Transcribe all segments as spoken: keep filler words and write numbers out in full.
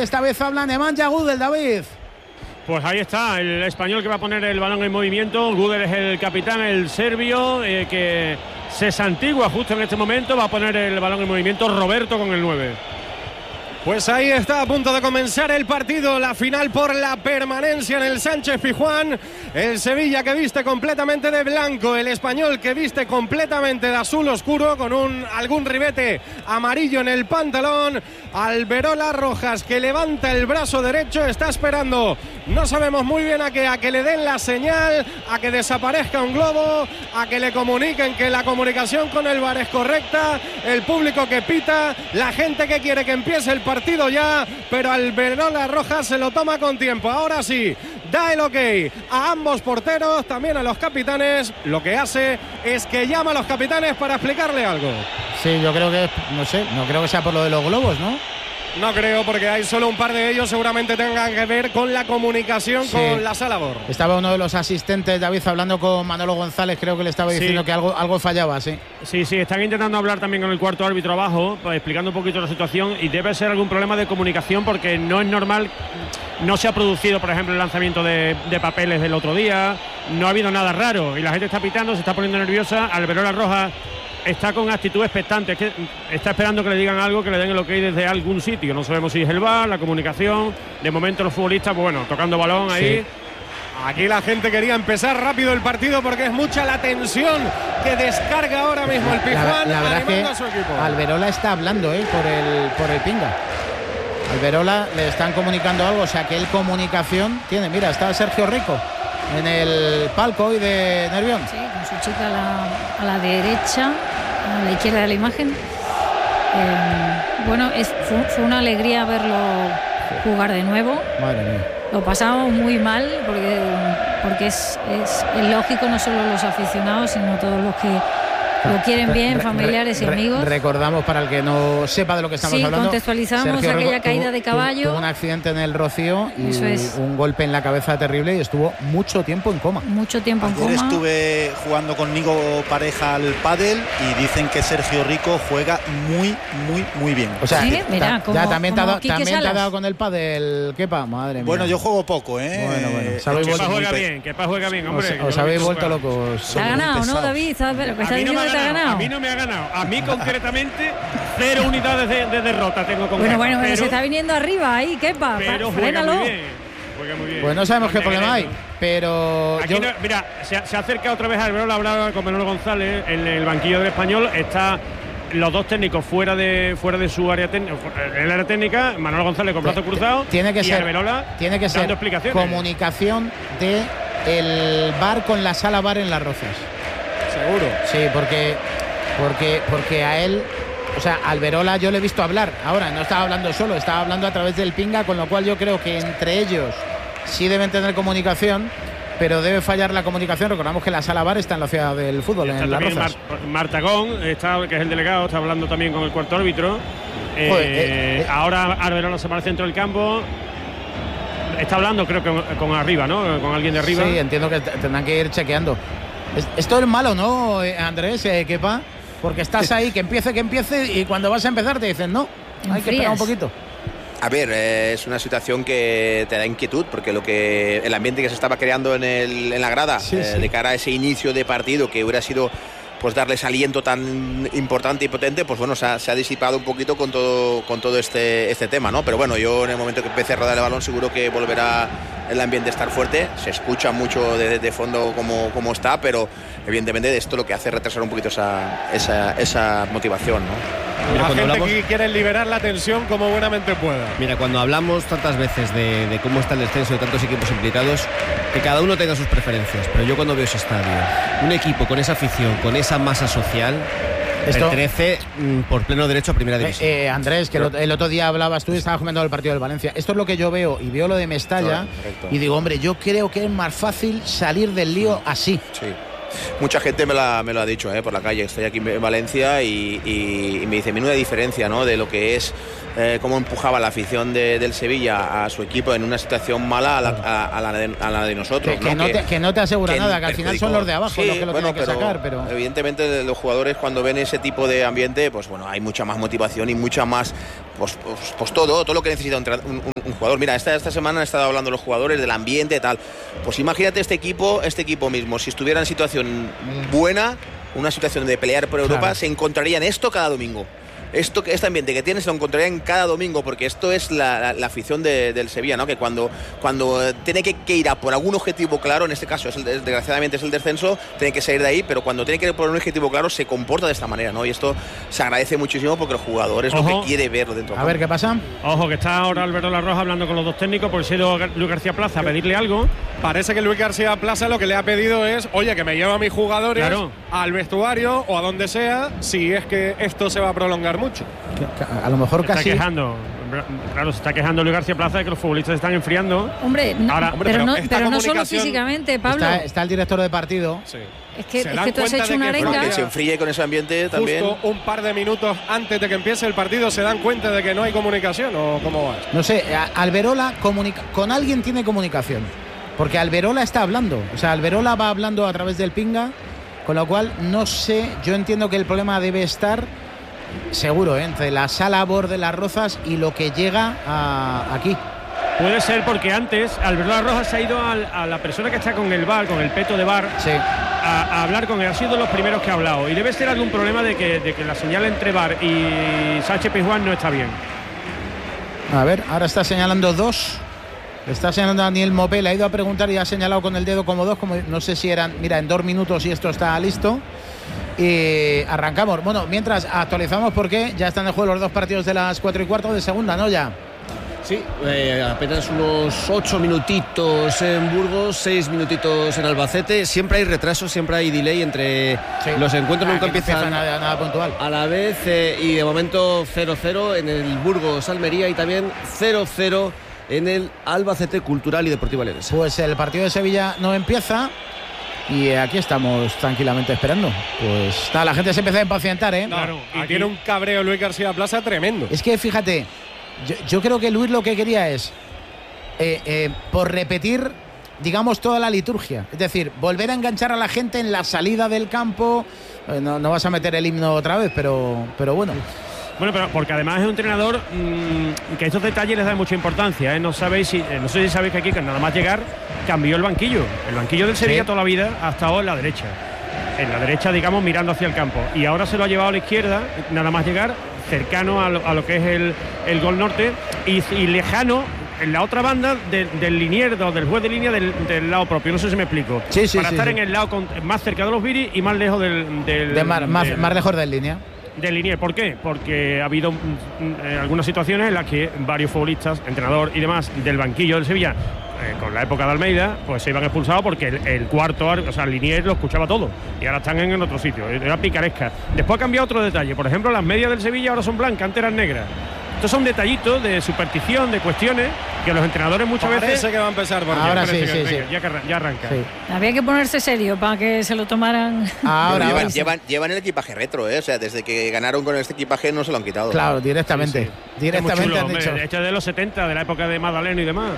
esta vez habla Nemanja Gudel, David. Pues ahí está, el español que va a poner el balón en movimiento. Gudel es el capitán, el serbio, eh, que se santigua justo en este momento. Va a poner el balón en movimiento Roberto con el nueve. Pues ahí está, a punto de comenzar el partido, la final por la permanencia en el Sánchez Pizjuán. El Sevilla que viste completamente de blanco, el español que viste completamente de azul oscuro con un algún ribete amarillo en el pantalón. Alberola Rojas que levanta el brazo derecho, está esperando, no sabemos muy bien a qué, a que le den la señal, a que desaparezca un globo, a que le comuniquen que la comunicación con el V A R es correcta, el público que pita, la gente que quiere que empiece el partido. partido ya, pero Alberola Rojas se lo toma con tiempo. Ahora sí, da el ok a ambos porteros, también a los capitanes. Lo que hace es que llama a los capitanes para explicarle algo. Sí, yo creo que, no sé, no creo que sea por lo de los globos, ¿no? No creo, porque hay solo un par de ellos, seguramente tengan que ver con la comunicación, sí, con la sala B O R. Estaba uno de los asistentes, David, hablando con Manolo González, creo que le estaba diciendo sí. que algo, algo fallaba, sí. Sí, sí, están intentando hablar también con el cuarto árbitro abajo, pues, explicando un poquito la situación, y debe ser algún problema de comunicación, porque no es normal, no se ha producido, por ejemplo, el lanzamiento de, de papeles del otro día, no ha habido nada raro, y la gente está pitando, se está poniendo nerviosa. Alberola Rojas está con actitud expectante, es que está esperando que le digan algo, que le den el ok desde algún sitio. No sabemos si es el V A R, la comunicación. De momento los futbolistas, pues bueno, tocando balón ahí. Sí. Aquí la gente quería empezar rápido el partido porque es mucha la tensión que descarga ahora mismo el Pizjuán, la, la verdad animando que a su equipo. Alberola está hablando eh, por el por el pinga. Alberola le están comunicando algo, o sea que él comunicación tiene. Mira, está Sergio Rico en el palco hoy de Nervión. Sí, con su chica a la, a la derecha, a la izquierda de la imagen. Eh, bueno, es, fue, fue una alegría verlo jugar de nuevo. Madre mía. Lo pasamos muy mal porque, porque es, es, es lógico, no solo los aficionados, sino todos los que lo quieren bien, familiares y amigos. Recordamos, para el que no sepa de lo que estamos sí, hablando, contextualizamos Sergio aquella tuvo, caída de caballo. Tuvo un accidente en el Rocío y es. un golpe en la cabeza terrible y estuvo mucho tiempo en coma. Mucho tiempo en Ayer coma. estuve jugando conmigo pareja al pádel y dicen que Sergio Rico juega muy, muy, muy bien. O sea, sí, mira, ta, como, ya también, te ha, también te ha dado con el pádel, Kepa, madre mía. Bueno, yo juego poco, ¿eh? Bueno, bueno. Eh, Kepa juega bien, Kepa juega bien, hombre. Os, os habéis vuelto locos. Te ha ganado, ¿no, David? ¿Sabes lo que está diciendo? No te ha ganado. A mí no me ha ganado. A mí concretamente cero unidades de, de derrota tengo con Bueno, Kepa, bueno, pero se está viniendo arriba ahí, Kepa. Pero frénalo. Juega muy bien, juega muy bien. Pues no sabemos qué problema hay, pero Aquí yo... no, mira, se, se acerca otra vez Alberola, hablaba con Manolo González en el banquillo del Español. Está los dos técnicos fuera de fuera de su área técnica, en el área técnica. Manolo González con brazos cruzados. Tiene que y ser, Alberola tiene que ser comunicación de el V A R con la sala V A R en Las Rozas. Seguro. Sí, porque porque porque a él, o sea, Alberola yo le he visto hablar. Ahora no estaba hablando solo, estaba hablando a través del pinga, con lo cual yo creo que entre ellos sí deben tener comunicación, pero debe fallar la comunicación. Recordamos que la sala V A R está en la ciudad del fútbol, está en Las Rozas. Mar, Martagón, está, que es el delegado, está hablando también con el cuarto árbitro. Eh, Joder, eh, eh, ahora Alberola se va al centro del campo. Está hablando, creo que con, con arriba, ¿no? Con alguien de arriba. Sí, entiendo que tendrán que ir chequeando. Esto es malo, ¿no, Andrés? Eh, Kepa, porque estás ahí, que empiece, que empiece, y cuando vas a empezar te dicen no, hay que esperar un poquito. A ver, eh, es una situación que te da inquietud, porque lo que el ambiente que se estaba creando en, el, en la grada, sí, eh, sí. de cara a ese inicio de partido que hubiera sido pues darles aliento tan importante y potente, pues bueno, se ha, se ha disipado un poquito con todo con todo este, este tema, ¿no? Pero bueno, yo en el momento que empiece a rodar el balón seguro que volverá el ambiente a estar fuerte. Se escucha mucho de, de fondo como, como está, pero evidentemente esto lo que hace es retrasar un poquito esa, esa, esa motivación, ¿no? Mira, la gente hablamos... aquí quiere liberar la tensión como buenamente pueda. Mira, cuando hablamos tantas veces de, de cómo está el descenso de tantos equipos implicados, que cada uno tenga sus preferencias, pero yo cuando veo ese estadio, un equipo con esa afición, con esa masa social, esto pertenece mm, por pleno derecho a primera división. Eh, eh, Andrés, que el, el otro día hablabas tú y estabas comentando el partido del Valencia. Esto es lo que yo veo, y veo lo de Mestalla, correcto, y digo, hombre, yo creo que es más fácil salir del lío así. Sí. Mucha gente me, la, me lo ha dicho, ¿eh? Por la calle. Estoy aquí en Valencia y, y, y me dice, menuda diferencia, ¿no? De lo que es eh, cómo empujaba la afición de, del Sevilla a su equipo en una situación mala a la, a, a la, de, a la de nosotros. Que, ¿no? Que, no te, que no te asegura que nada, que al final son los de abajo, sí, los que lo bueno, tienen que pero, sacar. Pero evidentemente los jugadores cuando ven ese tipo de ambiente, pues bueno, hay mucha más motivación y mucha más pues, pues, pues todo, todo lo que necesita un, un, un jugador. Mira, esta, esta semana han estado hablando los jugadores del ambiente y tal. Pues imagínate este equipo, este equipo mismo, si estuviera en situación buena, una situación de pelear por Europa, claro, se encontrarían esto cada domingo. Esto, este ambiente que tiene se lo encontrarían cada domingo, porque esto es la, la, la afición de, del Sevilla, ¿no? Que cuando, cuando tiene que, que ir a por algún objetivo claro, en este caso es el, desgraciadamente es el descenso, tiene que salir de ahí, pero cuando tiene que ir por un objetivo claro se comporta de esta manera, ¿no? Y esto se agradece muchísimo porque el jugador es Ojo. lo que quiere verlo dentro. A ver qué pasa. Ojo, que está ahora Alberto La Roja hablando con los dos técnicos, por si ha ido Luis García Plaza a pedirle algo. Parece que Luis García Plaza lo que le ha pedido es, oye, que me lleve a mis jugadores claro. al vestuario o a donde sea, si es que esto se va a prolongar mucho. A lo mejor se casi. Está quejando. Claro, se está quejando Luis García Plaza de que los futbolistas se están enfriando. Hombre, no, Ahora, hombre, pero, pero, no, pero no solo físicamente, Pablo. Está, está el director de partido. Sí. Es que, es que tú has hecho una arenga. Que se enfríe con ese ambiente también. Justo un par de minutos antes de que empiece el partido se dan cuenta de que no hay comunicación, ¿o cómo va? No sé, Alberola comunica, con alguien tiene comunicación. Porque Alberola está hablando. O sea, Alberola va hablando a través del pinga. Con lo cual, no sé, yo entiendo que el problema debe estar, seguro, ¿eh? entre la sala Bor de Las Rozas y lo que llega a, aquí. Puede ser porque antes Alberto La Roja se ha ido a, a la persona que está con el bar, con el peto de bar, sí. a, a hablar con él. Ha sido de los primeros que ha hablado. Y debe ser algún problema de que, de que la señal entre bar y Sánchez Pizjuán no está bien. A ver, ahora está señalando dos. Está señalando a Daniel Mopé, le ha ido a preguntar y ha señalado con el dedo como dos, como no sé si eran, mira, en dos minutos y esto está listo. Y arrancamos. Bueno, mientras actualizamos porque ya están en juego los dos partidos de las cuatro y cuarto de segunda, ¿no? Ya. Sí, eh, apenas unos ocho minutitos en Burgos, seis minutitos en Albacete. Siempre hay retraso, siempre hay delay entre sí. los encuentros, ah, nunca empiezan empieza nada, nada puntual. A la vez eh, y de momento cero cero en el Burgos Almería y también cero cero en el Albacete Cultural y Deportivo Leonesa. Pues el partido de Sevilla no empieza y aquí estamos tranquilamente esperando. Pues nada, la gente se empieza a impacientar, ¿eh? Claro, y aquí tiene un cabreo Luis García Plaza tremendo. Es que fíjate, yo, yo creo que Luis lo que quería es, eh, eh, por repetir, digamos, toda la liturgia. Es decir, volver a enganchar a la gente en la salida del campo. Eh, no, no vas a meter el himno otra vez, pero, pero bueno. Bueno, pero porque además es un entrenador mmm, que estos detalles les da mucha importancia, ¿eh? No sabéis si, eh, no sé si sabéis que aquí, que nada más llegar, cambió el banquillo. El banquillo del Sevilla sí. toda la vida ha estado en la derecha. En la derecha, digamos, mirando hacia el campo. Y ahora se lo ha llevado a la izquierda, nada más llegar, cercano a lo, a lo que es el, el gol norte y, y lejano en la otra banda de, del linier, del juez de línea del, del lado propio. No sé si me explico. Sí, sí, Para sí, estar sí. en el lado con, más cerca de los Viris y más lejos del... del de mar, más, del, más lejos del línea. Del linier. ¿Por qué? Porque ha habido eh, algunas situaciones en las que varios futbolistas, entrenador y demás del banquillo del Sevilla, eh, con la época de Almeida, pues se iban expulsados porque el, el cuarto, o sea, el linier lo escuchaba todo y ahora están en el otro sitio. Era picaresca. Después ha cambiado otro detalle. Por ejemplo, las medias del Sevilla ahora son blancas, antes eran negras. Estos son detallitos de superstición, de cuestiones que los entrenadores muchas Parece veces... que va a empezar por ahora sí, que, sí, venga, sí. Ya, ya arranca. Sí. Había que ponerse serio para que se lo tomaran. Ahora, llevan, ahora sí. llevan, llevan el equipaje retro, ¿eh? O sea, desde que ganaron con este equipaje no se lo han quitado. Claro, directamente. Sí, sí. Directamente chulo, han dicho. hombre, este es de los setenta, de la época de Madaleno y demás.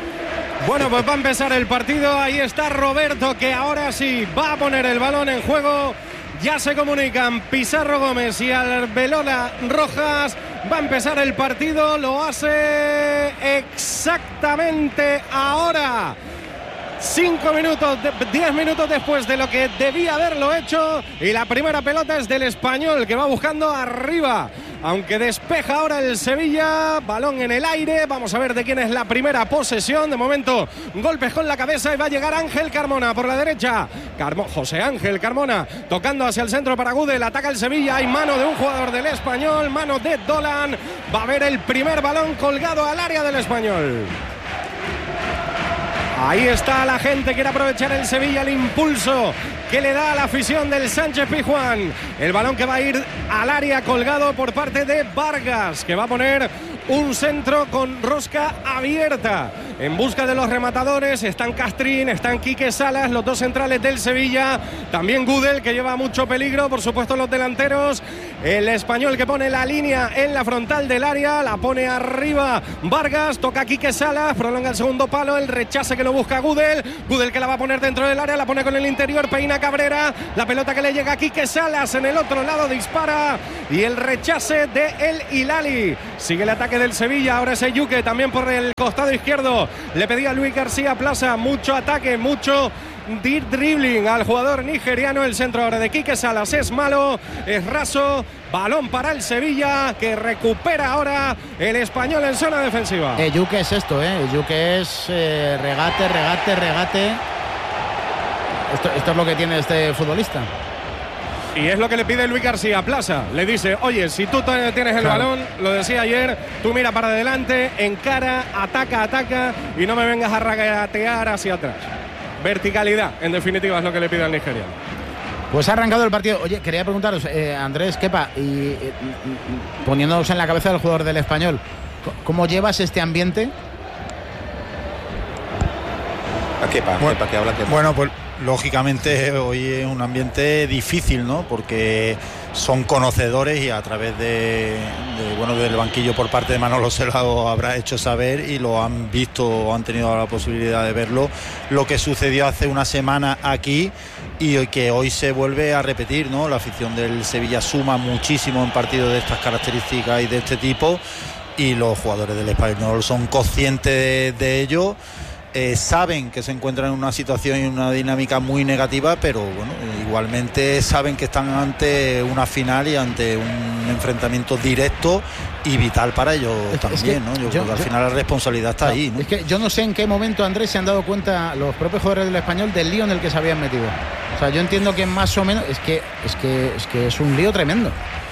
Bueno, pues va a empezar el partido. Ahí está Roberto, que ahora sí va a poner el balón en juego. Ya se comunican Pizarro Gómez y Alberola Rojas. Va a empezar el partido. Lo hace exactamente ahora. Cinco minutos, diez minutos después de lo que debía haberlo hecho. Y la primera pelota es del Español, que va buscando arriba. Aunque despeja ahora el Sevilla. Balón en el aire. Vamos a ver de quién es la primera posesión. De momento, golpes con la cabeza y va a llegar Ángel Carmona por la derecha. Carmo, José Ángel Carmona tocando hacia el centro para Gudel. Ataca el Sevilla. Hay mano de un jugador del Español. Mano de Dolan. Va a haber el primer balón colgado al área del Español. Ahí está la gente, quiere aprovechar el Sevilla, el impulso que le da a la afición del Sánchez Pizjuán. El balón que va a ir al área colgado por parte de Vargas, que va a poner un centro con rosca abierta. En busca de los rematadores están Castrín, están Quique Salas, los dos centrales del Sevilla, también Gudel, que lleva mucho peligro, por supuesto los delanteros. El español que pone la línea en la frontal del área, la pone arriba Vargas, toca Quique Salas, prolonga el segundo palo, el rechace que lo busca Gudel, Gudel que la va a poner dentro del área, la pone con el interior, peina Cabrera, la pelota que le llega a Quique Salas, en el otro lado dispara, y el rechace de El Hilali. Sigue el ataque del Sevilla, ahora es Eyuke también por el costado izquierdo, le pedía a Luis García Plaza, mucho ataque, mucho dribbling al jugador nigeriano. El centro ahora de Quique Salas es malo, es raso, balón para el Sevilla, que recupera ahora el español en zona defensiva. Eyuke es esto, ¿eh? Eyuke es eh, regate, regate, regate. Esto, esto es lo que tiene este futbolista. Y es lo que le pide Luis García Plaza. Le dice, oye, si tú tienes el claro. balón, lo decía ayer, tú mira para adelante, encara, ataca, ataca y no me vengas a regatear hacia atrás. Verticalidad, en definitiva, es lo que le pide al nigeriano. Pues ha arrancado el partido. Oye, quería preguntaros, eh, Andrés Kepa, y eh, poniéndonos en la cabeza del jugador del Español, ¿cómo llevas este ambiente? A Kepa, bueno, Kepa, que habla Kepa. Bueno, pues lógicamente hoy es un ambiente difícil, ¿no? Porque son conocedores y a través de, de bueno del banquillo por parte de Manolo se lo habrá hecho saber y lo han visto o han tenido la posibilidad de verlo, lo que sucedió hace una semana aquí y que hoy se vuelve a repetir, ¿no? La afición del Sevilla suma muchísimo en partidos de estas características y de este tipo, y los jugadores del Español son conscientes de, de ello. Eh, saben que se encuentran en una situación y una dinámica muy negativa, pero bueno, igualmente saben que están ante una final y ante un enfrentamiento directo y vital para ellos es, también, es que ¿no? Yo, yo creo que al yo, final la responsabilidad está no, ahí, ¿no? Es que yo no sé en qué momento, Andrés, se han dado cuenta los propios jugadores del Español del lío en el que se habían metido. O sea, yo entiendo que más o menos es que es que es que es un lío tremendo.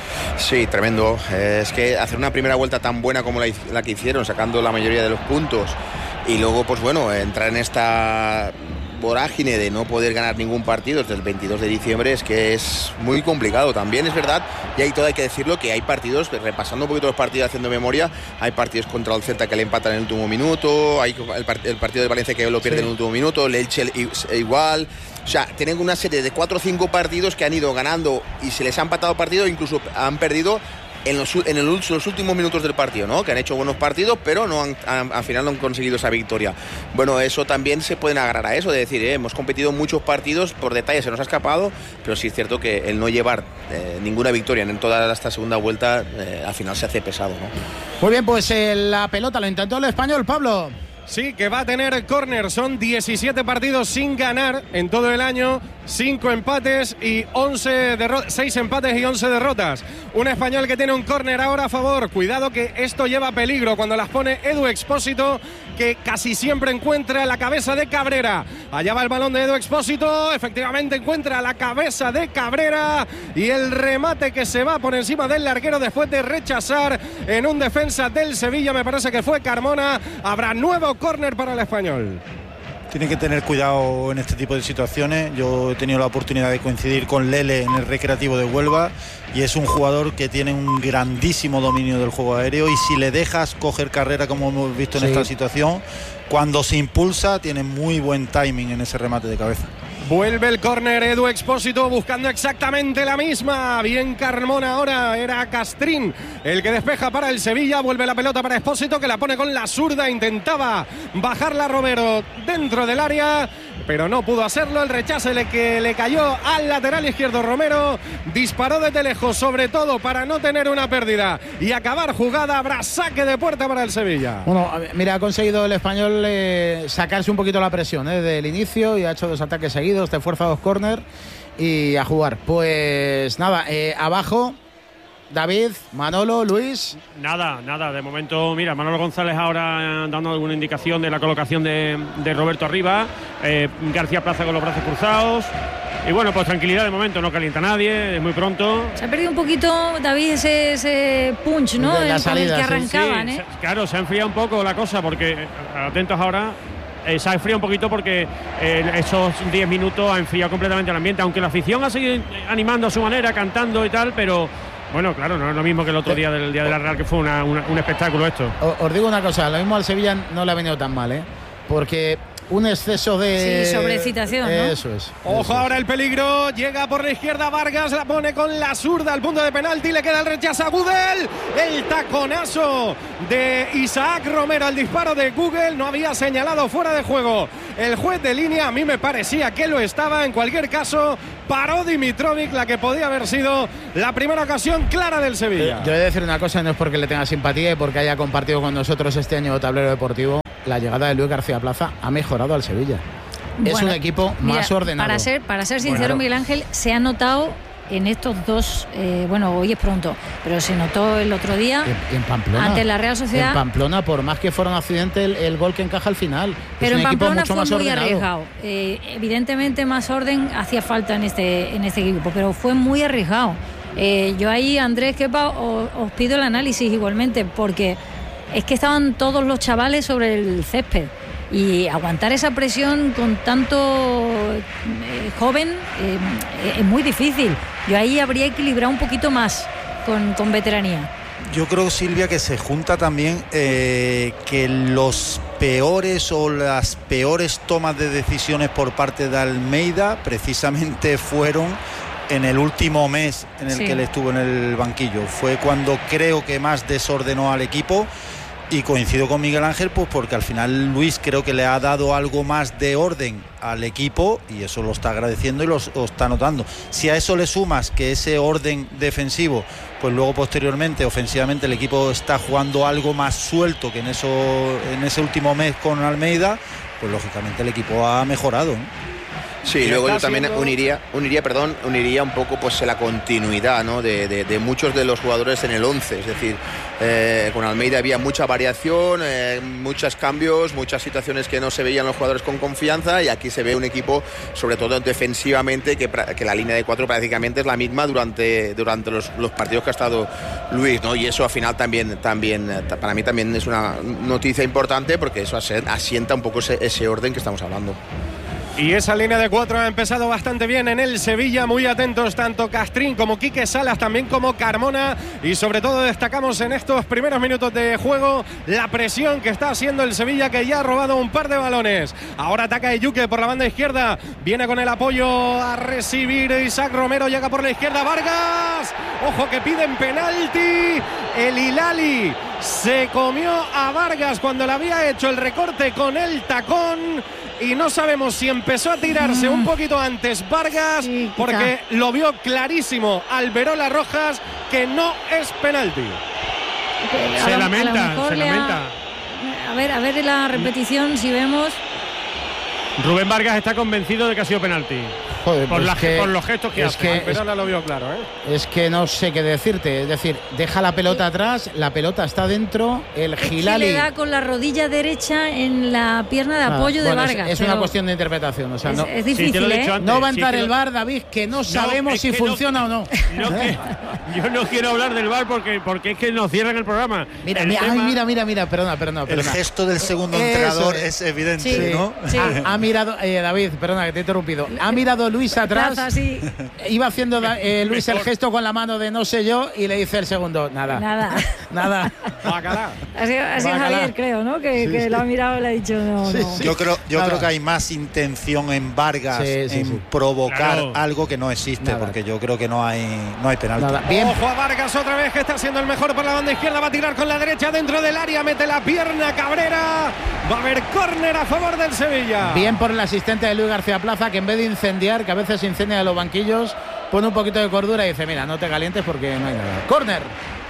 Sí, tremendo. Es que hacer una primera vuelta tan buena como la, la que hicieron, sacando la mayoría de los puntos, y luego, pues bueno, entrar en esta vorágine de no poder ganar ningún partido desde el veintidós de diciembre es que es muy complicado. También es verdad, y ahí todo hay que decirlo, que hay partidos, repasando un poquito los partidos, haciendo memoria, hay partidos contra el Celta que le empatan en el último minuto, hay el, part el partido de Valencia que lo pierde sí. en el último minuto, el Elche igual. O sea, tienen una serie de cuatro o cinco partidos que han ido ganando y se les ha empatado partido, incluso han perdido en los, en el, los últimos minutos del partido, ¿no? Que han hecho buenos partidos, pero no han, han, al final no han conseguido esa victoria. Bueno, eso también se pueden agarrar a eso, de decir, eh, hemos competido muchos partidos, por detalle se nos ha escapado, pero sí es cierto que el no llevar eh, ninguna victoria en toda esta segunda vuelta, eh, al final se hace pesado, ¿no? Muy bien, pues eh, la pelota lo intentó el Español, Pablo. Sí, que va a tener córner. Son diecisiete partidos sin ganar en todo el año, cinco empates y once derrotas, seis empates y once derrotas. Un español que tiene un córner ahora a favor. Cuidado que esto lleva peligro cuando las pone Edu Expósito, que casi siempre encuentra la cabeza de Cabrera. Allá va el balón de Edu Expósito, efectivamente encuentra la cabeza de Cabrera y el remate que se va por encima del larguero después de rechazar en un defensa del Sevilla, me parece que fue Carmona. Habrá nuevo córner para el Español. Tiene que tener cuidado en este tipo de situaciones. Yo he tenido la oportunidad de coincidir con Lele en el Recreativo de Huelva y es un jugador que tiene un grandísimo dominio del juego aéreo, y si le dejas coger carrera, como hemos visto en sí. esta situación, cuando se impulsa tiene muy buen timing en ese remate de cabeza. Vuelve el córner, Edu Expósito buscando exactamente la misma. Bien Carmona ahora, era Castrín el que despeja para el Sevilla. Vuelve la pelota para Expósito, que la pone con la zurda. Intentaba bajarla Romero dentro del área, pero no pudo hacerlo. El rechace le, que le cayó al lateral izquierdo. Romero disparó desde lejos, sobre todo para no tener una pérdida y acabar jugada. Habrá saque de puerta para el Sevilla. Bueno, mira, ha conseguido el Español eh, sacarse un poquito la presión eh, desde el inicio, y ha hecho dos ataques seguidos, te fuerza dos córner y a jugar. Pues nada, eh, abajo David, Manolo, Luis. Nada, nada, de momento, mira, Manolo González ahora dando alguna indicación de la colocación de, de Roberto arriba, eh, García Plaza con los brazos cruzados. Y bueno, pues tranquilidad de momento, no calienta nadie, es muy pronto. Se ha perdido un poquito, David, ese, ese punch, ¿no? De la el, salida, con el que arrancaban, sí, ¿eh? Se, claro, se ha enfriado un poco la cosa, porque, atentos ahora, eh, se ha enfriado un poquito porque eh, esos diez minutos ha enfriado completamente el ambiente, aunque la afición ha seguido animando a su manera, cantando y tal, pero Bueno, claro, no es lo mismo que el otro día del día de la Real, que fue una, una, un espectáculo esto. Os, os digo una cosa, lo mismo al Sevilla no le ha venido tan mal, ¿eh? Porque un exceso de... Sí, sobreexcitación, ¿no? Eso es. Ojo eso ahora es. el peligro, llega por la izquierda Vargas, la pone con la zurda al punto de penalti, le queda el rechazo a Gudel, el taconazo de Isaac Romero, el disparo de Google, no había señalado fuera de juego el juez de línea, a mí me parecía que lo estaba, en cualquier caso paró Dimitrovic, la que podía haber sido la primera ocasión clara del Sevilla. Yo, yo he de decir una cosa, no es porque le tenga simpatía y porque haya compartido con nosotros este año tablero deportivo, la llegada de Luis García Plaza ha mejorado al Sevilla. Es bueno, un equipo más mira, ordenado. Para ser, para ser sincero, bueno, Miguel Ángel, se ha notado en estos dos, eh, bueno, hoy es pronto, pero se notó el otro día en, en Pamplona, ante la Real Sociedad. En Pamplona, por más que fuera un accidente, el, el gol que encaja al final. Pero es un en equipo Pamplona mucho fue más muy ordenado. arriesgado. Eh, evidentemente más orden hacía falta en este, en este equipo, pero fue muy arriesgado. Eh, yo ahí, Andrés Kepa, os, os pido el análisis igualmente, porque es que estaban todos los chavales sobre el césped. Y aguantar esa presión con tanto eh, joven eh, es muy difícil. Yo ahí habría equilibrado un poquito más con, con veteranía. Yo creo, Silvia, que se junta también eh, que los peores o las peores tomas de decisiones por parte de Almeida precisamente fueron en el último mes en el sí. que él estuvo en el banquillo. Fue cuando creo que más desordenó al equipo. Y coincido con Miguel Ángel, pues porque al final Luis creo que le ha dado algo más de orden al equipo y eso lo está agradeciendo y lo, lo está notando. Si a eso le sumas que ese orden defensivo, pues luego posteriormente ofensivamente el equipo está jugando algo más suelto que en eso en ese último mes con Almeida, pues lógicamente el equipo ha mejorado, ¿no? Sí, luego yo también siendo... uniría, uniría, perdón, uniría un poco pues la continuidad, ¿no? de, de, de muchos de los jugadores en el once, es decir, eh, con Almeida había mucha variación, eh, muchos cambios, muchas situaciones que no se veían los jugadores con confianza y aquí se ve un equipo, sobre todo defensivamente, que, que la línea de cuatro prácticamente es la misma durante, durante los, los partidos que ha estado Luis, ¿no? Y eso al final también, también para mí también es una noticia importante porque eso asienta un poco ese, ese orden que estamos hablando. Y esa línea de cuatro ha empezado bastante bien en el Sevilla, muy atentos tanto Castrín como Quique Salas, también como Carmona, y sobre todo destacamos en estos primeros minutos de juego la presión que está haciendo el Sevilla, que ya ha robado un par de balones. Ahora ataca Eyuke por la banda izquierda, viene con el apoyo a recibir Isaac Romero, llega por la izquierda Vargas, ojo que piden penalti, el Hilali se comió a Vargas cuando le había hecho el recorte con el tacón. Y no sabemos si empezó a tirarse un poquito antes Vargas, sí, porque lo vio clarísimo Alberola Rojas que no es penalti. Se a lamenta, a se lamenta. A ver, a ver la repetición si vemos. Rubén Vargas está convencido de que ha sido penalti. Joder, por, pues la, que, por los gestos que es hace. Que, Alberola lo vio claro, ¿eh? Es que no sé qué decirte. Es decir, deja la pelota atrás, la pelota está dentro, el Hilali. Es que le da con la rodilla derecha en la pierna de apoyo ah, bueno, de Vargas. Es, es una cuestión de interpretación. O sea, es, no, es difícil, sí, ¿eh? Antes, no va a entrar sí, el V A R, David, que no, no sabemos si funciona no, o no. no que, yo no quiero hablar del V A R porque, porque es que nos cierran el programa. Mira, el mira, tema... ay, mira, mira, mira, perdona, perdona. perdona. El gesto del segundo entrenador es, es evidente, sí, ¿no? Sí. Ha, ha mirado, eh, David, perdona que te he interrumpido. Ha mirado Luis atrás. Plaza, sí. Iba haciendo eh, Luis el gesto con la mano de no sé yo y le dice el segundo, nada. Nada. Nada. Bacalá. Así, así Javier, creo, ¿no? Que, sí, que sí. lo ha mirado y le ha dicho no. Sí, no. Sí. Yo creo, yo creo que hay más intención en Vargas sí, sí, en sí. provocar claro. algo que no existe, nada. porque yo creo que no hay, no hay penalti. Nada. Bien. Ojo a Vargas otra vez, que está siendo el mejor por la banda izquierda, va a tirar con la derecha dentro del área, mete la pierna Cabrera, va a haber córner a favor del Sevilla. Bien por el asistente de Luis García Plaza, que en vez de incendiar, que a veces incendia los banquillos, pone un poquito de cordura y dice, mira, no te calientes porque no hay nada. Córner.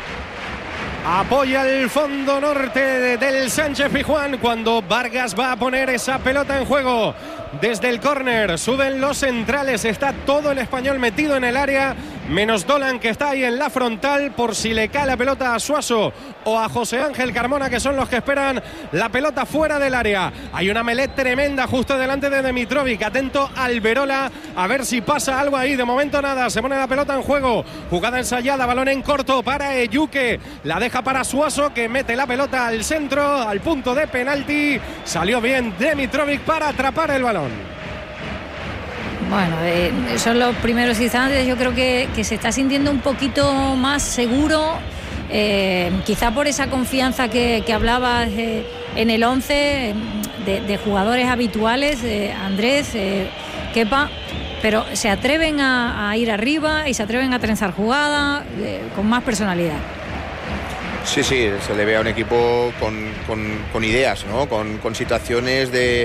Apoya el fondo norte del Sánchez Pizjuán cuando Vargas va a poner esa pelota en juego. Desde el córner suben los centrales, está todo el Español metido en el área, menos Dolan, que está ahí en la frontal por si le cae la pelota a Suaso o a José Ángel Carmona, que son los que esperan la pelota fuera del área. Hay una melé tremenda justo delante de Dimitrovic, atento Alberola a ver si pasa algo ahí. De momento nada, se pone la pelota en juego, jugada ensayada, balón en corto para Eyuke, la deja para Suaso, que mete la pelota al centro, al punto de penalti. Salió bien Dimitrovic para atrapar el balón. Bueno, eh, son los primeros instantes. Yo creo que, que se está sintiendo un poquito más seguro, eh, quizá por esa confianza que, que hablabas eh, en el once de, de jugadores habituales, eh, Andrés, eh, Kepa, pero se atreven a, a ir arriba y se atreven a trenzar jugada eh, con más personalidad. Sí, sí, se le ve a un equipo con, con, con ideas, ¿no? Con, con situaciones de,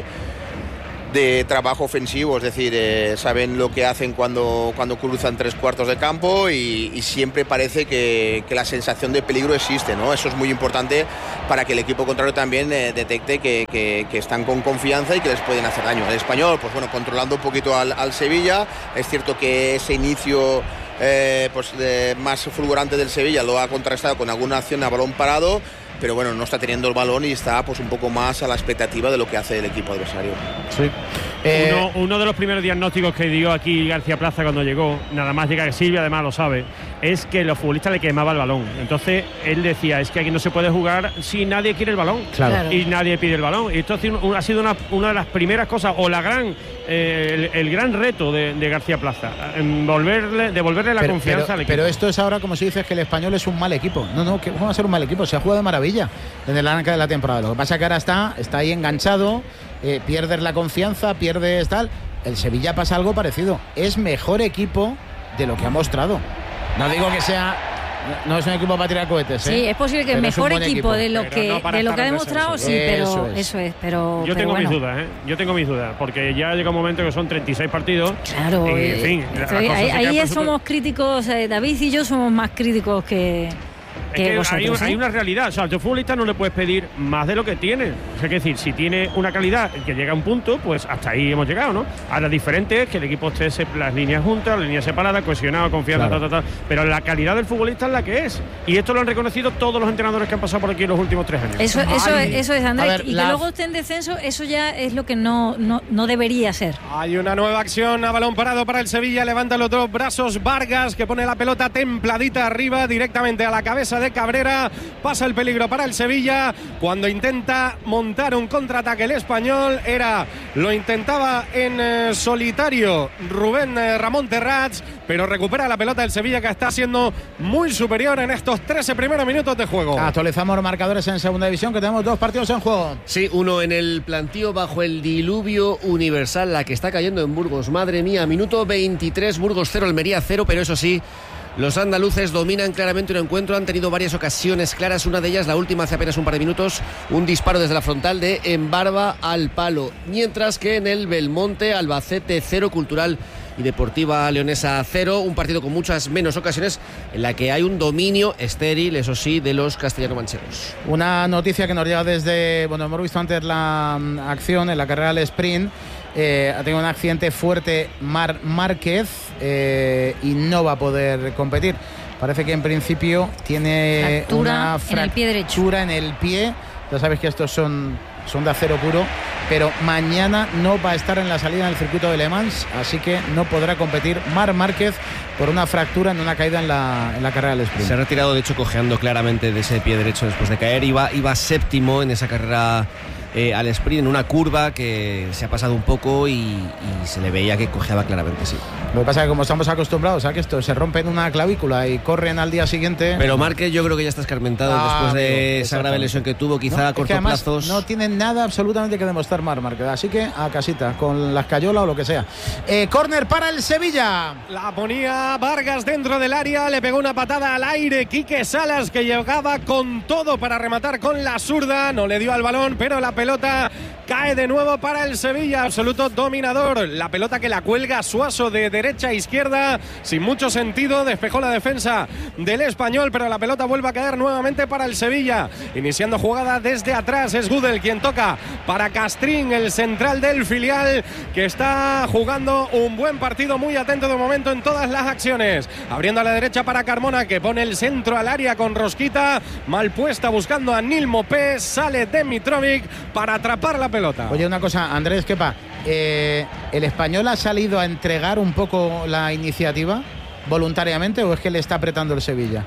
de trabajo ofensivo, es decir, eh, saben lo que hacen cuando, cuando cruzan tres cuartos de campo y, y siempre parece que, que la sensación de peligro existe, ¿no? Eso es muy importante para que el equipo contrario también eh, detecte que, que, que están con confianza y que les pueden hacer daño. El Español, pues bueno, controlando un poquito al, al Sevilla. Es cierto que ese inicio Eh, pues eh, más fulgurante del Sevilla lo ha contrastado con alguna acción a balón parado, pero bueno, no está teniendo el balón y está pues un poco más a la expectativa de lo que hace el equipo adversario. Sí. Eh, uno, uno de los primeros diagnósticos que dio aquí García Plaza cuando llegó, nada más llega que Silvia además lo sabe, es que los futbolistas le quemaba el balón. Entonces él decía, es que aquí no se puede jugar si nadie quiere el balón, claro. Y nadie pide el balón. Y esto ha sido, ha sido una, una de las primeras cosas, o la gran eh, el, el gran reto de, de García Plaza, en volverle, devolverle la pero, confianza pero, al equipo. Pero esto es ahora como si dices que el Español es un mal equipo. No, no, que vamos a ser un mal equipo, se ha jugado de maravilla desde el arranque de la temporada. Lo que pasa es que ahora está, está ahí enganchado, eh, pierdes la confianza, pierdes tal. El Sevilla pasa algo parecido. Es mejor equipo de lo que ha mostrado. No digo que sea, no es un equipo para tirar cohetes, ¿eh? Sí, es posible que el mejor equipo, equipo de lo que no de lo que ha demostrado, sí, pero eso es. Eso es pero, yo pero tengo bueno. mis dudas, ¿eh? Yo tengo mis dudas, porque ya llega un momento que son treinta y seis partidos. Claro, y, eh, en fin, ahí, ahí somos críticos, eh, David y yo somos más críticos que Es que vosotros, hay, ¿eh? hay una realidad, o sea, al futbolista no le puedes pedir más de lo que tiene. O sea, es decir, si tiene una calidad que llega a un punto, pues hasta ahí hemos llegado, ¿no? Ahora, diferente es que el equipo esté las líneas juntas, las líneas separadas, cohesionado, confianza, claro. tal, tal, tal. Pero la calidad del futbolista es la que es. Y esto lo han reconocido todos los entrenadores que han pasado por aquí en los últimos tres años. Eso, eso, Ay. eso es, Andrés. Ver, y la... que luego esté en descenso, eso ya es lo que no, no, no debería ser. Hay una nueva acción a balón parado para el Sevilla. Levanta los dos brazos Vargas, que pone la pelota templadita arriba, directamente a la cabeza de Cabrera. Pasa el peligro para el Sevilla cuando intenta montar un contraataque el Español. Era, lo intentaba en eh, solitario Rubén eh, Ramón Terrats, pero recupera la pelota el Sevilla, que está siendo muy superior en estos trece primeros minutos de juego. Actualizamos los marcadores en segunda división, que tenemos dos partidos en juego. Sí, uno en el plantío bajo el diluvio universal, la que está cayendo en Burgos. Madre mía, minuto veintitrés, Burgos cero, Almería cero, pero eso sí, los andaluces dominan claramente un encuentro, han tenido varias ocasiones claras, una de ellas, la última hace apenas un par de minutos, un disparo desde la frontal de Embarba al palo, mientras que en el Belmonte, Albacete cero, Cultural y Deportiva Leonesa cero, un partido con muchas menos ocasiones en la que hay un dominio estéril, eso sí, de los castellano-mancheros. Una noticia que nos llega desde, bueno, hemos visto antes la um, acción en la carrera del sprint. Eh, ha tenido un accidente fuerte Mar Márquez eh, y no va a poder competir. Parece que en principio tiene fractura una fractura en el pie derecho. en el pie. Ya sabes que estos son, son de acero puro, pero mañana no va a estar en la salida del circuito de Le Mans, así que no podrá competir Mar Márquez por una fractura en una caída en la, en la carrera del sprint. Se ha retirado, de hecho, cojeando claramente de ese pie derecho después de caer. Iba, iba séptimo en esa carrera eh, al sprint, en una curva que se ha pasado un poco y, y se le veía que cojeaba claramente, sí. Lo que pasa es que como estamos acostumbrados a que esto se rompe en una clavícula y corren al día siguiente... Pero Márquez yo creo que ya está escarmentado ah, después de amigo, esa grave lesión que tuvo, quizá no, a corto es que además plazos. No tiene nada absolutamente que demostrar Mar Márquez, así que a casita, con la escayola o lo que sea. Eh, córner para el Sevilla. La ponía Vargas dentro del área, le pegó una patada al aire Quique Salas, que llegaba con todo para rematar con la zurda, no le dio al balón, pero la pelota cae de nuevo para el Sevilla, absoluto dominador. La pelota que la cuelga Suaso de derecha a izquierda, sin mucho sentido, despejó la defensa del Español, pero la pelota vuelve a caer nuevamente para el Sevilla. Iniciando jugada desde atrás, es Gudel quien toca para Castrín, el central del filial, que está jugando un buen partido, muy atento de momento en todas las acciones. Abriendo a la derecha para Carmona, que pone el centro al área con Rosquita, mal puesta buscando a Nil Mopé, sale Demitrovic para atrapar la pelota. Oye, una cosa, Andrés, Kepa, eh, ¿el Español ha salido a entregar un poco la iniciativa voluntariamente o es que le está apretando el Sevilla?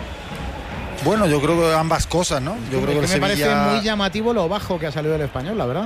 Bueno, yo creo que ambas cosas, ¿no? Yo es creo que, que el me Sevilla... parece muy llamativo lo bajo que ha salido el Español, la verdad.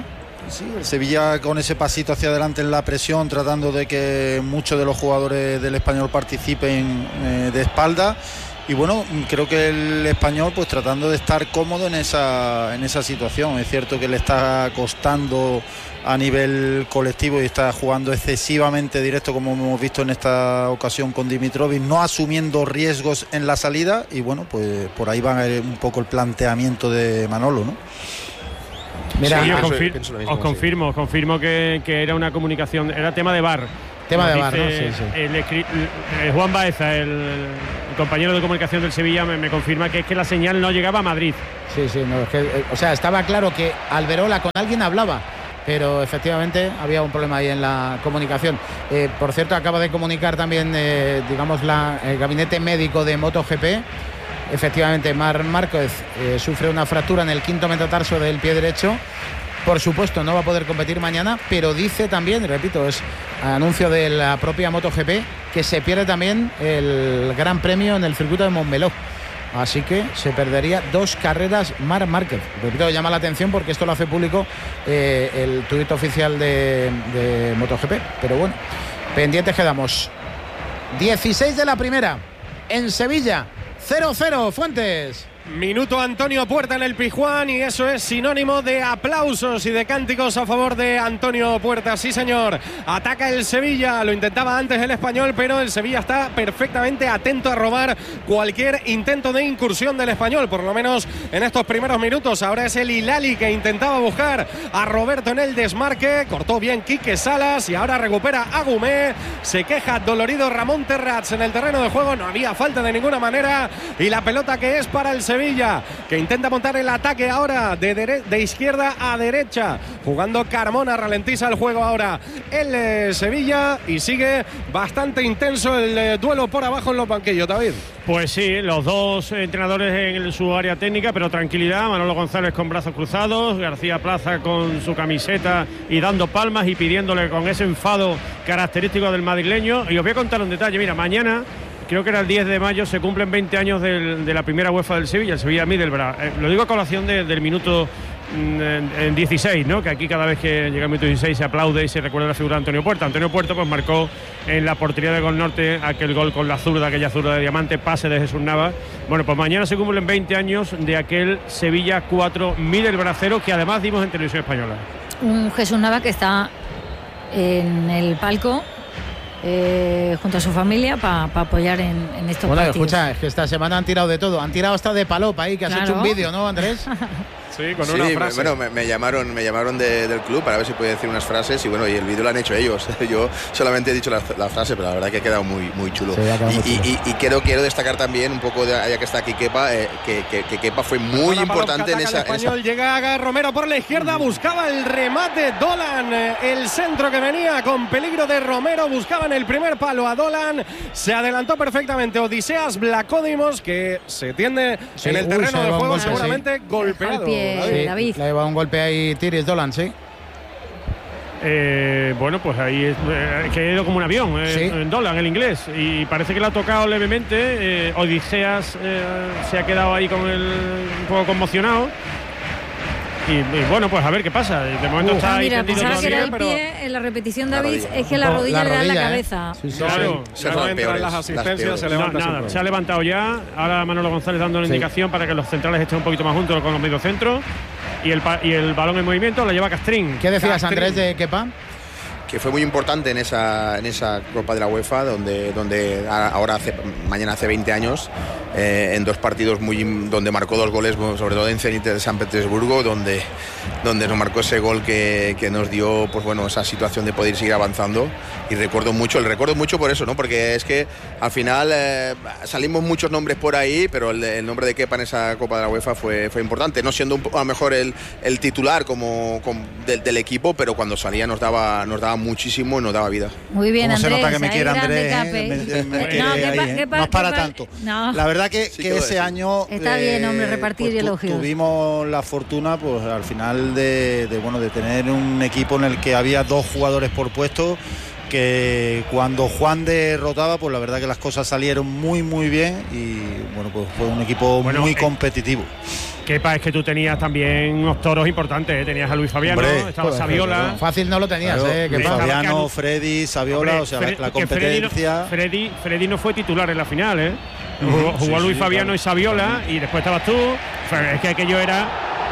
Sí, el Sevilla con ese pasito hacia adelante en la presión, tratando de que muchos de los jugadores del Español participen eh, de espalda. Y bueno, creo que el Español pues tratando de estar cómodo en esa, en esa situación. Es cierto que le está costando a nivel colectivo y está jugando excesivamente directo, como hemos visto en esta ocasión con Dimitrovic, no asumiendo riesgos en la salida. Y bueno, pues por ahí va un poco el planteamiento de Manolo, ¿no? Mira, sí, yo confir mismo, os confirmo, os confirmo que, que era una comunicación, era tema de V A R. Tema de V A R, ¿no? Sí, sí. El, el, Juan Baeza, el, el compañero de comunicación del Sevilla, me, me confirma que es que la señal no llegaba a Madrid. Sí, sí, no, es que, o sea, estaba claro que Alberola con alguien hablaba, pero efectivamente había un problema ahí en la comunicación. Eh, por cierto, acaba de comunicar también, eh, digamos, la, el gabinete médico de MotoGP. Efectivamente, Marc Márquez eh, sufre una fractura en el quinto metatarso del pie derecho. Por supuesto, no va a poder competir mañana, pero dice también, repito, es anuncio de la propia MotoGP, que se pierde también el Gran Premio en el circuito de Montmeló. Así que se perdería dos carreras Marc Márquez. Repito, llama la atención porque esto lo hace público eh, el tuit oficial de, de MotoGP. Pero bueno, pendientes quedamos. dieciséis de la primera, en Sevilla. cero cero, Fuentes. Minuto Antonio Puerta en el Pizjuán y eso es sinónimo de aplausos y de cánticos a favor de Antonio Puerta. Sí, señor. Ataca el Sevilla. Lo intentaba antes el Español, pero el Sevilla está perfectamente atento a robar cualquier intento de incursión del Español, por lo menos en estos primeros minutos. Ahora es el Hilali que intentaba buscar a Roberto en el desmarque. Cortó bien Quique Salas y ahora recupera a Gumé. Se queja dolorido Ramón Terrats en el terreno de juego. No había falta de ninguna manera y la pelota que es para el Sevilla. Sevilla, que intenta montar el ataque ahora de, de izquierda a derecha, jugando Carmona, ralentiza el juego ahora el eh, Sevilla y sigue bastante intenso el eh, duelo por abajo en los banquillos, David. Pues sí, los dos entrenadores en su área técnica, pero tranquilidad. Manolo González con brazos cruzados, García Plaza con su camiseta y dando palmas y pidiéndole con ese enfado característico del madrileño. Y os voy a contar un detalle, mira, mañana, creo que era el diez de mayo, se cumplen veinte años del, de la primera UEFA del Sevilla, el Sevilla Middlesbrough. Eh, lo digo a colación de, del minuto en, en dieciséis, ¿no? Que aquí cada vez que llega el minuto dieciséis se aplaude y se recuerda la figura de Antonio Puerta. Antonio Puerta pues marcó en la portería de Gol Norte aquel gol con la zurda, aquella zurda de diamante, pase de Jesús Nava. Bueno, pues mañana se cumplen veinte años de aquel Sevilla cuatro, Middlesbrough cero, que además dimos en Televisión Española. Un Jesús Nava que está en el palco Eh, junto a su familia para pa apoyar en, en estos bueno, partidos. Escucha, es que esta semana han tirado de todo. Han tirado hasta de Palopa ahí, que has claro. hecho un vídeo, ¿no, Andrés? Sí, con sí, una frase. Bueno, me, me llamaron, me llamaron de, del club para ver si podía decir unas frases y bueno, y el vídeo lo han hecho ellos. Yo solamente he dicho la, la frase, pero la verdad que ha quedado muy, muy chulo. Sí, y, muy chulo. Y, y, y quiero, quiero destacar también un poco, de, ya que está aquí Kepa, eh, que, que, que Kepa fue muy importante en esa, el español. En esa... Llega Romero por la izquierda, buscaba el remate Dolan, eh, el centro que venía con peligro de Romero, buscaban el primer palo a Dolan, se adelantó perfectamente Odiseas Vlachodimos, que se tiende sí, en el terreno uy, de juego, golpe, seguramente sí. golpeado. Sí, David. Le lleva un golpe ahí Tiris Dolan, sí. Eh, bueno, pues ahí es, eh, que ha ido como un avión, eh, sí. en Dolan, el inglés, y parece que le ha tocado levemente. eh, Odiseas eh, se ha quedado ahí con el, un poco conmocionado. Y, y bueno, pues a ver qué pasa. De momento uh, está ahí mira, tendido pensaba que era el pero... pie en la repetición, David, es que la rodilla, la rodilla le da en la cabeza. ¿eh? Sí, sí, claro, sí. Claro, entran las asistencias, las se levanta. No, nada, se ha levantado ya. Ahora Manolo González dando una sí. indicación para que los centrales estén un poquito más juntos con los mediocentros. Y el, y el balón en movimiento lo lleva Castrín. ¿Qué decías, Castrín. Andrés, de Kepa? Que fue muy importante en esa en esa Copa de la UEFA, donde donde ahora hace mañana hace veinte años, eh, en dos partidos muy donde marcó dos goles, sobre todo en Zenit de San Petersburgo, donde donde nos marcó ese gol que, que nos dio pues bueno esa situación de poder seguir avanzando. Y recuerdo mucho, el recuerdo mucho por eso, ¿no? Porque es que al final eh, salimos muchos nombres por ahí, pero el, el nombre de Kepa en esa Copa de la UEFA fue fue importante, no siendo un, a lo mejor el, el titular como, como del, del equipo, pero cuando salía nos daba nos daba muchísimo y nos daba vida. Muy bien, Andrés. Se nota que me quiere Andrés, ¿eh? me, me, me quiere no, ahí, Kepa, ¿eh? Kepa, no es para Kepa, tanto. No. La verdad que, sí, que ese año está eh, bien, hombre, repartir pues, elogios. Tuvimos la fortuna, pues al final de, de bueno de tener un equipo en el que había dos jugadores por puesto, que cuando Juan derrotaba, pues la verdad que las cosas salieron muy muy bien y bueno, pues fue un equipo bueno, muy eh, competitivo. Kepa, es que tú tenías también unos toros importantes, ¿eh? Tenías a Luis Fabiano, Hombre, estaba joder, Saviola. claro, fácil no lo tenías, Claro, ¿eh? Luis Kepa. Fabiano, Freddy, Saviola, Hombre, o sea, Fre- la, la que Freddy no- competencia. Freddy, Freddy no fue titular en la final, ¿eh? Jugó, jugó sí, Luis sí, Fabiano claro. y Saviola, y después estabas tú. Es que aquello era.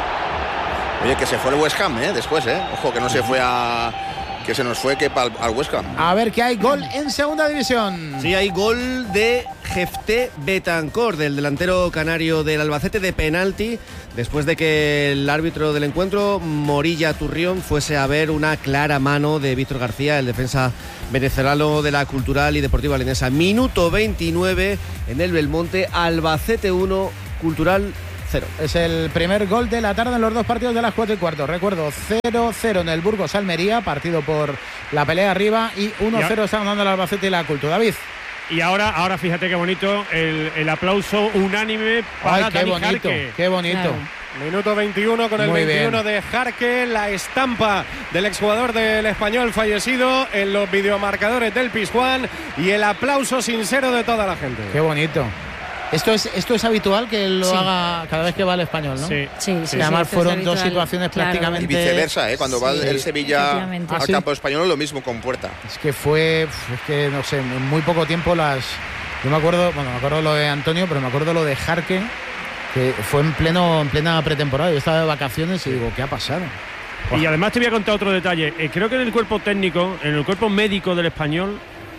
Oye, que se fue el West Ham, ¿eh? Después, ¿eh? Ojo, que no se fue a... Que se nos fue que al, al West Ham. A ver que hay gol en segunda división. Sí, hay gol de Jefté Betancor, del delantero canario del Albacete, de penalti, después de que el árbitro del encuentro, Morilla Turrión, fuese a ver una clara mano de Víctor García, el defensa venezolano de la Cultural y Deportiva Leonesa. Minuto veintinueve en el Belmonte, Albacete uno, Cultural cero. Es el primer gol de la tarde en los dos partidos de las cuatro y cuarto. Recuerdo, cero cero en el Burgos Almería, partido por la pelea arriba, y uno cero están dando el Albacete y la Cultura. David. Y ahora, ahora fíjate qué bonito el, el aplauso unánime para Ay, qué Dani bonito, Jarque. qué bonito. Claro. Minuto veintiuno con el Muy veintiuno bien. de Jarque, la estampa del exjugador del Español fallecido en los videomarcadores del Pizjuán y el aplauso sincero de toda la gente. Qué bonito. Esto es, esto es habitual que lo Sí. haga cada vez que va al Español, ¿no? Sí. Sí, sí, Y además sí, fueron esto es dos habitual, situaciones claro. prácticamente. Y viceversa, ¿eh? Cuando va Sí, el Sevilla efectivamente. al ¿Ah, sí? campo español, lo mismo con Puerta. Es que fue, es que no sé, en muy poco tiempo las. Yo me acuerdo, bueno, me acuerdo lo de Antonio, pero me acuerdo lo de Jarque, que fue en pleno, en plena pretemporada. Yo estaba de vacaciones y digo, ¿qué ha pasado? Y además te voy a contar otro detalle. Eh, creo que en el cuerpo técnico, en el cuerpo médico del Español,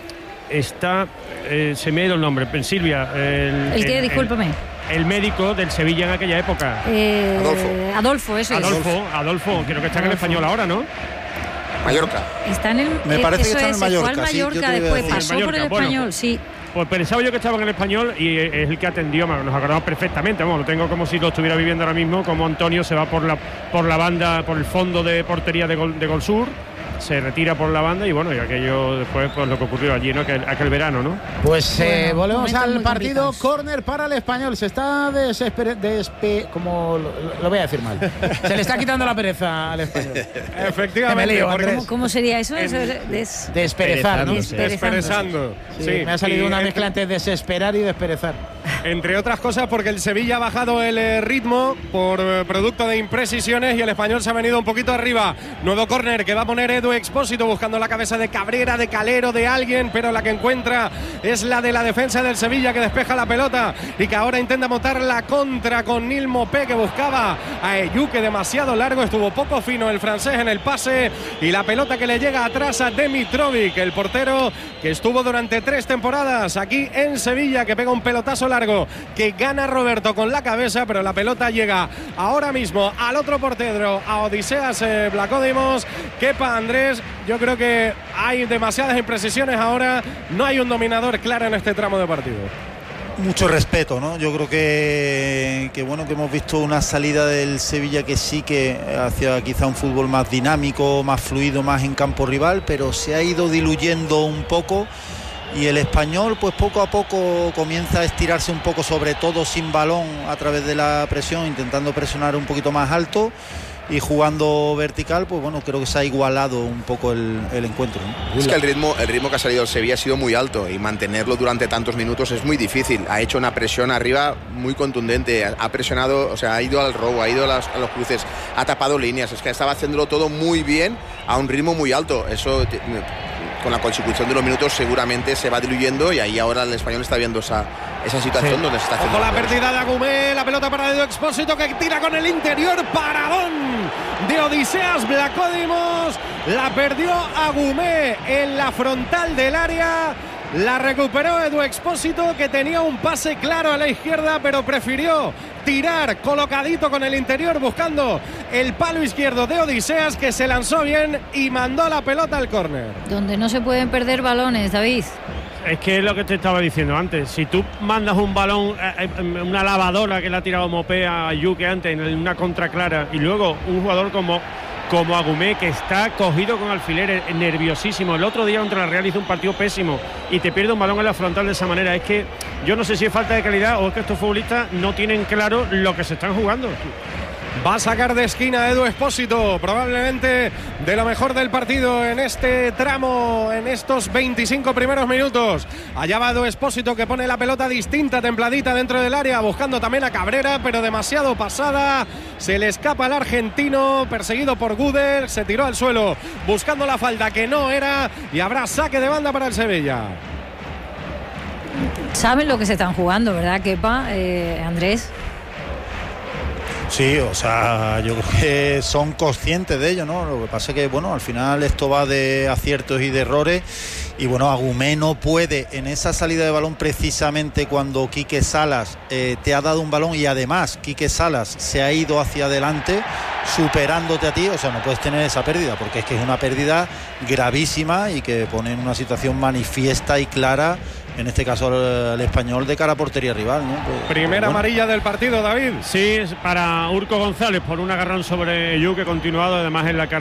está, eh, se me ha ido el nombre, en Silvia. El, El que, el- discúlpame. El, el médico del Sevilla en aquella época. Eh, Adolfo. Adolfo, eso es. Adolfo, Adolfo, creo que está en el Adolfo. Español ahora, ¿no? Mallorca. Está en el. Me eh, parece que eso está en es, el Mallorca, fue al sí, yo te Mallorca, iba a después decir. pasó Mallorca, por el bueno. Español, sí. Pues pensaba yo que estaba en el Español y es el que atendió, nos acordamos perfectamente, bueno, lo tengo como si lo estuviera viviendo ahora mismo, como Antonio se va por la por la banda, por el fondo de portería de Gol, de Gol Sur, se retira por la banda y bueno, y aquello después pues lo que ocurrió allí, ¿no? Aquel, aquel verano, ¿no? Pues eh, Bueno, volvemos momentos al muy partido. complicados. Córner para el Español. Se está desesper... despe... como lo, lo voy a decir mal. Se le está quitando la pereza al Español. Efectivamente, Que me lío, porque Andrés. ¿Cómo, cómo sería eso? En- Eso es des- Desperezar, ¿no? Desperezando, desperezando. Sí, Sí, me ha salido y una entre- mezcla entre desesperar y desperezar. Entre otras cosas porque el Sevilla ha bajado el eh, ritmo por eh, producto de imprecisiones y el Español se ha venido un poquito arriba. Nuevo córner que va a poner Edu Expósito buscando la cabeza de Cabrera, de Calero, de alguien, pero la que encuentra es la de la defensa del Sevilla que despeja la pelota y que ahora intenta montar la contra con Nil Mopé que buscaba a Eyuque demasiado largo, estuvo poco fino el francés en el pase y la pelota que le llega atrás a Dimitrovic, el portero que estuvo durante tres temporadas aquí en Sevilla, que pega un pelotazo largo que gana Roberto con la cabeza, pero la pelota llega ahora mismo al otro portero, a Odiseas eh, Blacódimos. Kepa, Andrés, yo creo que hay demasiadas imprecisiones ahora, no hay un dominador claro en este tramo de partido. Mucho respeto, ¿no? Yo creo que, que bueno que hemos visto una salida del Sevilla que sí que hacia quizá un fútbol más dinámico, más fluido, más en campo rival, pero se ha ido diluyendo un poco y el Español pues poco a poco comienza a estirarse un poco, sobre todo sin balón a través de la presión, intentando presionar un poquito más alto y jugando vertical, pues bueno, creo que se ha igualado un poco el, el encuentro, ¿no? Es que el ritmo, el ritmo que ha salido el Sevilla ha sido muy alto y mantenerlo durante tantos minutos es muy difícil. Ha hecho una presión arriba muy contundente, ha presionado, o sea, ha ido al robo, ha ido a, las, a los cruces, ha tapado líneas, es que estaba haciéndolo todo muy bien a un ritmo muy alto. Eso, con la consecución de los minutos, seguramente se va diluyendo y ahí ahora el Español está viendo esa, esa situación Sí. donde se está haciendo. Ojo la goles. pérdida de Agumé, la pelota para Edu Expósito que tira con el interior, paradón de Odiseas Blacódimos, la perdió Agumé en la frontal del área, la recuperó Edu Expósito que tenía un pase claro a la izquierda pero prefirió tirar colocadito con el interior buscando el palo izquierdo de Odiseas que se lanzó bien y mandó la pelota al córner. donde no se pueden perder balones, David. Es que es lo que te estaba diciendo antes. Si tú mandas un balón, eh, eh, una lavadora que le ha tirado Mopé a Yuque antes en una contra clara y luego un jugador como, como Agumé que está cogido con alfileres, nerviosísimo. El otro día contra la Real hizo un partido pésimo y te pierde un balón en la frontal de esa manera. Es que yo no sé si es falta de calidad o es que estos futbolistas no tienen claro lo que se están jugando. Va a sacar de esquina Edu Expósito, probablemente de lo mejor del partido en este tramo, en estos veinticinco primeros minutos. Allá va Edu Expósito, que pone la pelota distinta, templadita dentro del área, buscando también a Cabrera, pero demasiado pasada. Se le escapa al argentino, perseguido por Guder, se tiró al suelo buscando la falta que no era, y habrá saque de banda para el Sevilla. Saben lo que se están jugando, ¿verdad, Kepa, eh, Andrés? Sí, o sea, yo creo que son conscientes de ello, ¿no? Lo que pasa es que, bueno, al final esto va de aciertos y de errores. Y bueno, Agumé no puede en esa salida de balón, precisamente cuando Quique Salas eh, te ha dado un balón, y además Quique Salas se ha ido hacia adelante superándote a ti. O sea, no puedes tener esa pérdida, porque es que es una pérdida gravísima y que pone en una situación manifiesta y clara, en este caso el, el Español, de cara a portería rival, ¿no? Pues, primera bueno. amarilla del partido, David. Sí, es para Urco González por un agarrón sobre Yu, que ha continuado además en la carga.